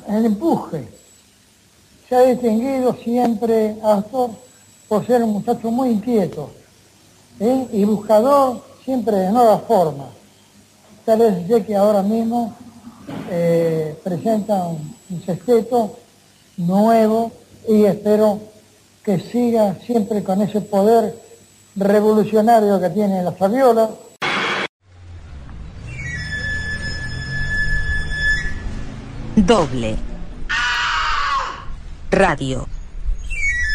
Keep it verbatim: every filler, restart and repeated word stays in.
el empuje. Se ha distinguido siempre Astor por ser un muchacho muy inquieto, ¿eh? y buscador siempre de nuevas formas. Tal vez sé que ahora mismo eh, presenta un, un sexteto nuevo y espero que siga siempre con ese poder revolucionario que tiene la Fabiola. Doble Radio.